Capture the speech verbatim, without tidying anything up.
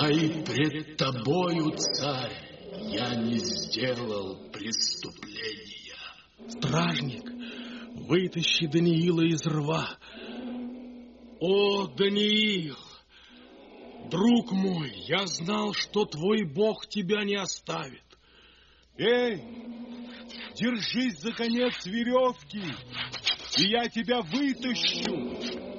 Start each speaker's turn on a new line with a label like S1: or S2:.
S1: А и пред тобою, царь, я не сделал преступления.
S2: Стражник, вытащи Даниила из рва. О, Даниил, друг мой, я знал, что твой Бог тебя не оставит.
S3: Эй, держись за конец веревки, и я тебя вытащу.